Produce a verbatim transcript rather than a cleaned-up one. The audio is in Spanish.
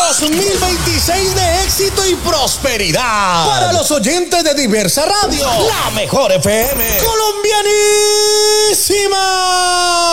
dos mil veintiséis de éxito y prosperidad para los oyentes de Diversa Radio, la mejor F M colombianísima.